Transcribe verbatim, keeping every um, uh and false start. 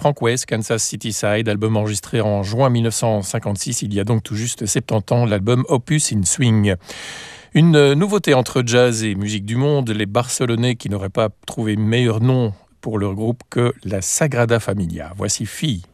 Frank West, Kansas City Side, album enregistré en juin mille neuf cent cinquante-six, il y a donc tout juste soixante-dix ans, l'album Opus in Swing. Une nouveauté entre jazz et musique du monde, les Barcelonais qui n'auraient pas trouvé meilleur nom pour leur groupe que la Sagrada Familia. Voici Fille.